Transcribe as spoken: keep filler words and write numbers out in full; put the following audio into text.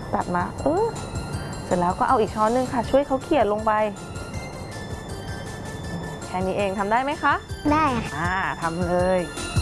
ตัดมาเออเสร็จแล้วก็เอาอีกช้อนนึงค่ะช่วยเขาเขี่ยลงไปแค่นี้เองทำได้ไหมคะได้ค่ะอ่าทำเลย